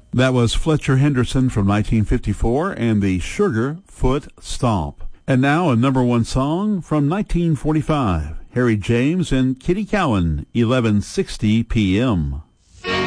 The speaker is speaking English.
That was Fletcher Henderson from 1954 and the Sugar Foot Stomp. And now a number one song from 1945, Harry James and Kitty Cowan, 11:60 p.m.